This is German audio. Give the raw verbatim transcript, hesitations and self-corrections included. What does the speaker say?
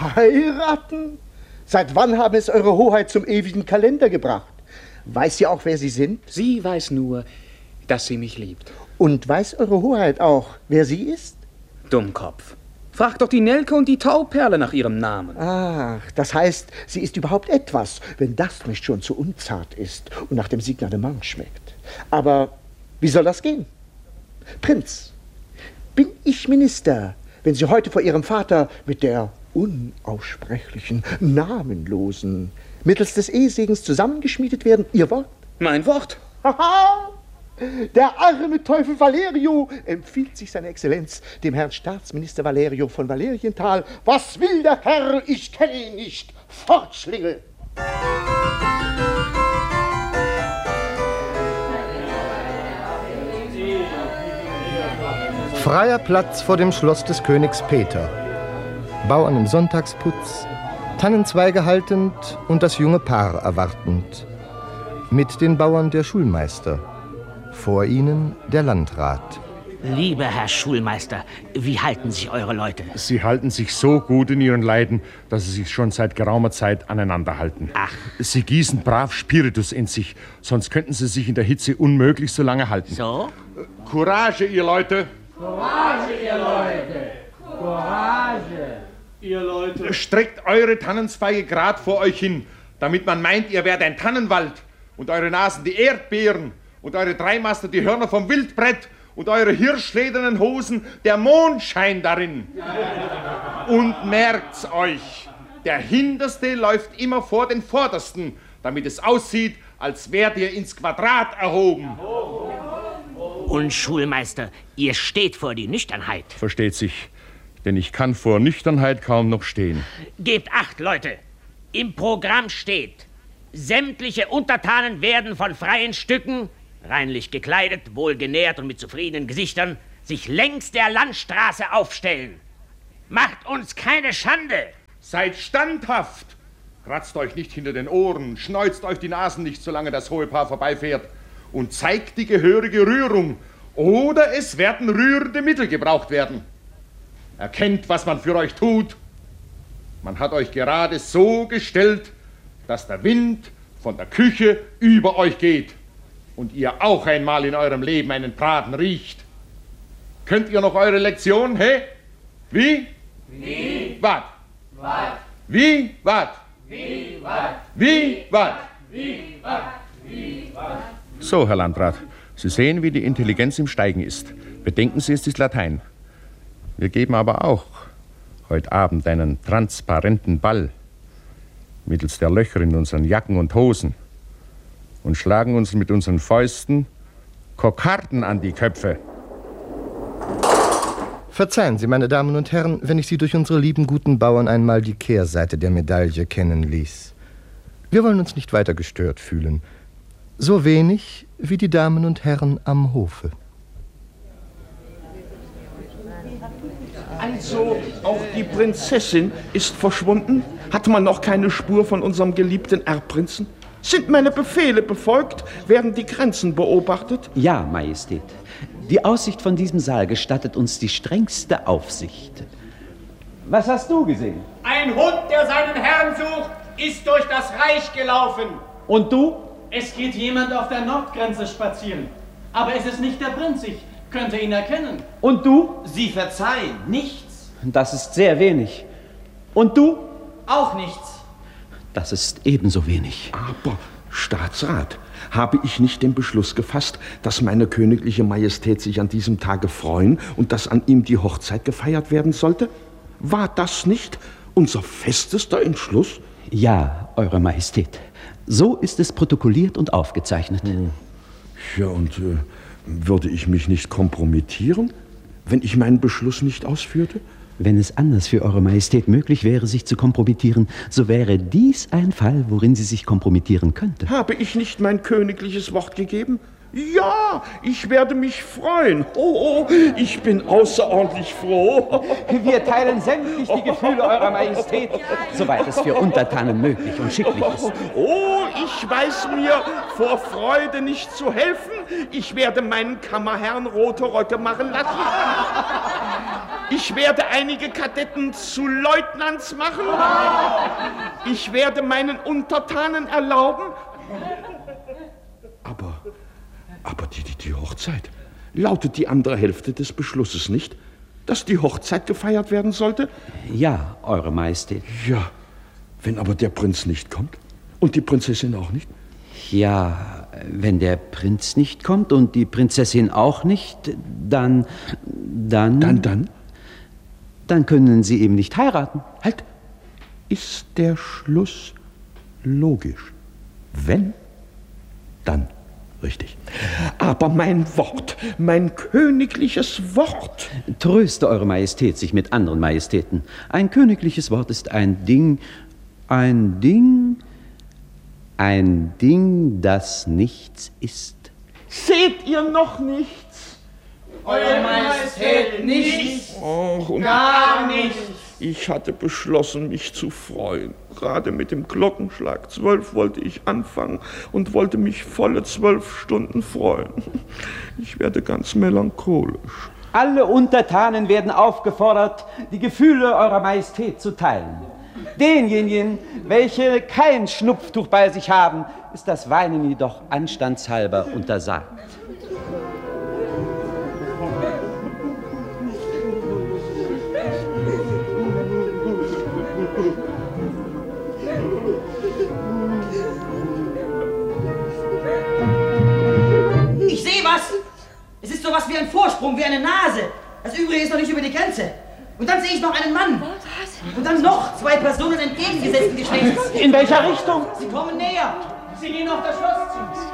Heiraten? Seit wann haben es Eure Hoheit zum ewigen Kalender gebracht? Weiß sie auch, wer Sie sind? Sie weiß nur, dass sie mich liebt. Und weiß Eure Hoheit auch, wer sie ist? Dummkopf. Frag doch die Nelke und die Tauperle nach ihrem Namen. Ach, das heißt, sie ist überhaupt etwas, wenn das nicht schon zu unzart ist und nach dem Signalement schmeckt. Aber wie soll das gehen? Prinz, bin ich Minister, wenn Sie heute vor Ihrem Vater mit der unaussprechlichen, namenlosen, mittels des Ehesegens zusammengeschmiedet werden? Ihr Wort? Mein Wort? Haha! Der arme Teufel Valerio empfiehlt sich seine Exzellenz, dem Herrn Staatsminister Valerio von Valerienthal. Was will der Herr? Ich kenne ihn nicht. Fort, Schlingel! Freier Platz vor dem Schloss des Königs Peter. Bauern im Sonntagsputz, Tannenzweige haltend und das junge Paar erwartend. Mit den Bauern der Schulmeister. Vor ihnen der Landrat. Lieber Herr Schulmeister, wie halten sich eure Leute? Sie halten sich so gut in ihren Leiden, dass sie sich schon seit geraumer Zeit aneinander halten. Ach. Sie gießen brav Spiritus in sich, sonst könnten sie sich in der Hitze unmöglich so lange halten. So? Courage, ihr Leute! Courage, ihr Leute! Courage, ihr Leute! Streckt eure Tannenzweige grad vor euch hin, damit man meint, ihr wärt ein Tannenwald und eure Nasen die Erdbeeren und eure Dreimaster die Hörner vom Wildbrett und eure hirschledernen Hosen der Mondschein darin. Und merkt's euch, der Hinterste läuft immer vor den Vordersten, damit es aussieht, als wärt ihr ins Quadrat erhoben. Und Schulmeister, ihr steht vor die Nüchternheit. Versteht sich, denn ich kann vor Nüchternheit kaum noch stehen. Gebt acht, Leute. Im Programm steht, sämtliche Untertanen werden von freien Stücken, reinlich gekleidet, wohlgenährt und mit zufriedenen Gesichtern, sich längs der Landstraße aufstellen. Macht uns keine Schande. Seid standhaft. Kratzt euch nicht hinter den Ohren, schneuzt euch die Nasen nicht, solange das hohe Paar vorbeifährt. Und zeigt die gehörige Rührung. Oder es werden rührende Mittel gebraucht werden. Erkennt, was man für euch tut. Man hat euch gerade so gestellt, dass der Wind von der Küche über euch geht und ihr auch einmal in eurem Leben einen Braten riecht. Könnt ihr noch eure Lektion, hä? Wie? Wie? Wat? Wat? Wie? Wat? Wie? Wat? Wie? Wat? Wie? Wat? Wie? Wat? So, Herr Landrat, Sie sehen, wie die Intelligenz im Steigen ist. Bedenken Sie, es ist Latein. Wir geben aber auch heute Abend einen transparenten Ball mittels der Löcher in unseren Jacken und Hosen und schlagen uns mit unseren Fäusten Kokarden an die Köpfe. Verzeihen Sie, meine Damen und Herren, wenn ich Sie durch unsere lieben guten Bauern einmal die Kehrseite der Medaille kennen ließ. Wir wollen uns nicht weiter gestört fühlen. So wenig wie die Damen und Herren am Hofe. Also, auch die Prinzessin ist verschwunden? Hat man noch keine Spur von unserem geliebten Erbprinzen? Sind meine Befehle befolgt? Werden die Grenzen beobachtet? Ja, Majestät. Die Aussicht von diesem Saal gestattet uns die strengste Aufsicht. Was hast du gesehen? Ein Hund, der seinen Herrn sucht, ist durch das Reich gelaufen. Und du? Es geht jemand auf der Nordgrenze spazieren. Aber es ist nicht der Prinz, ich könnte ihn erkennen. Und du? Sie verzeihen, nichts. Das ist sehr wenig. Und du? Auch nichts. Das ist ebenso wenig. Aber, Staatsrat, habe ich nicht den Beschluss gefasst, dass meine königliche Majestät sich an diesem Tage freuen und dass an ihm die Hochzeit gefeiert werden sollte? War das nicht unser festester Entschluss? Ja, Eure Majestät. So ist es protokolliert und aufgezeichnet. Hm. Ja, und äh, würde ich mich nicht kompromittieren, wenn ich meinen Beschluss nicht ausführte? Wenn es anders für Eure Majestät möglich wäre, sich zu kompromittieren, so wäre dies ein Fall, worin sie sich kompromittieren könnte. Habe ich nicht mein königliches Wort gegeben? Ja, ich werde mich freuen. Oh, oh, ich bin außerordentlich froh. Wir teilen sämtlich die Gefühle Eurer Majestät, soweit es für Untertanen möglich und schicklich ist. Oh, ich weiß mir vor Freude nicht zu helfen. Ich werde meinen Kammerherrn rote Röcke machen lassen. Ich werde einige Kadetten zu Leutnants machen. Ich werde meinen Untertanen erlauben. Aber, aber die, die, die Hochzeit, lautet die andere Hälfte des Beschlusses nicht, dass die Hochzeit gefeiert werden sollte? Ja, Eure Majestät. Ja, wenn aber der Prinz nicht kommt und die Prinzessin auch nicht? Ja, wenn der Prinz nicht kommt und die Prinzessin auch nicht, dann, dann... Dann, dann? Dann können sie eben nicht heiraten. Halt, ist der Schluss logisch? Wenn, dann richtig. Aber mein Wort, mein königliches Wort. Tröste Eure Majestät sich mit anderen Majestäten. Ein königliches Wort ist ein Ding, ein Ding, ein Ding, das nichts ist. Seht ihr noch nichts? Eure Majestät, nichts. Och, und Gar nichts. Ich hatte beschlossen, mich zu freuen. Gerade mit dem Glockenschlag zwölf wollte ich anfangen und wollte mich volle zwölf Stunden freuen. Ich werde ganz melancholisch. Alle Untertanen werden aufgefordert, die Gefühle Eurer Majestät zu teilen. Denjenigen, welche kein Schnupftuch bei sich haben, ist das Weinen jedoch anstandshalber untersagt. Ich sehe was! Es ist sowas wie ein Vorsprung, wie eine Nase. Das Übrige ist noch nicht über die Grenze. Und dann sehe ich noch einen Mann. Und dann noch zwei Personen entgegengesetzten Geschlechts. In welcher Richtung? Sie kommen näher. Sie gehen auf das Schloss zu.